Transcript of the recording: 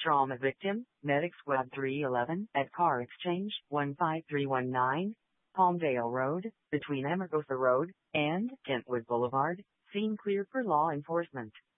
Trauma victim, Medic Squad 311 at Car Exchange 15319, Palmdale Road, between Amargotha Road and Kentwood Boulevard. Scene clear for law enforcement.